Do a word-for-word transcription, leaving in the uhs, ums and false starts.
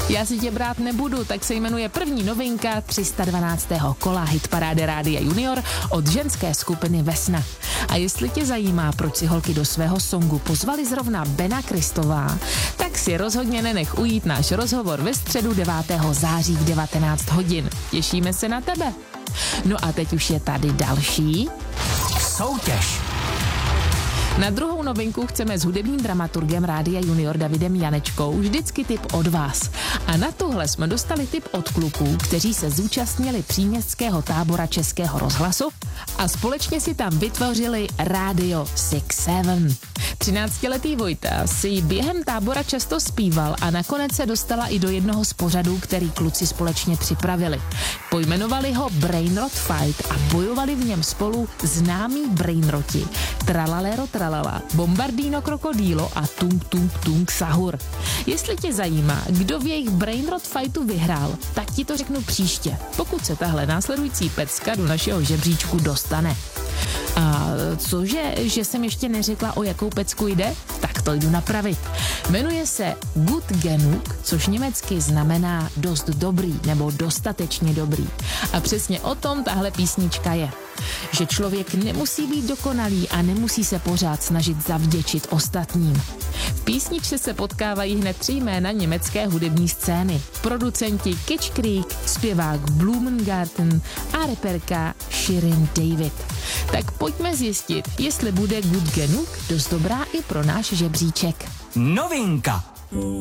Já si tě brát nebudu, tak se jmenuje první novinka tři sta dvanáctého kola hitparády Rádia Junior od ženské skupiny Vesna. A jestli tě zajímá, proč si holky do svého songu pozvali zrovna Bena Kristová, tak si rozhodně nenech ujít náš rozhovor ve středu devátého září v devatenáct hodin. Těšíme se na tebe. No a teď už je tady další soutěž. Na druhou novinku chceme s hudebním dramaturgem Rádia Junior Davidem Janečkou vždycky tip od vás. A na tohle jsme dostali tip od kluků, kteří se zúčastnili příměstského tábora Českého rozhlasu a společně si tam vytvořili Radio šest sedm. třináctiletý Vojta si během tábora často zpíval a nakonec se dostala i do jednoho z pořadů, který kluci společně připravili. Pojmenovali ho Brainrot Fight a bojovali v něm spolu známí brainroti. Tralalero tralala, Bombardino krokodýlo a Tung Tung Tung Sahur. Jestli tě zajímá, kdo v jejich Brainrot Fightu vyhrál, tak ti to řeknu příště, pokud se tahle následující pecka do našeho žebříčku dostane. A cože, že jsem ještě neřekla, o jakou pecku jde? Tak to jdu napravit. Jmenuje se Gut Genug, což německy znamená dost dobrý nebo dostatečně dobrý. A přesně o tom tahle písnička je. Že člověk nemusí být dokonalý a nemusí se pořád snažit zavděčit ostatním. V písničce se potkávají hned tři jména německé hudební scény. Producenti Kitsch Creek, zpěvák Blumengarten a reperka Shirin David. Tak pojďme zjistit, jestli bude Gut Genug dost dobrá i pro náš žebříček. Novinka.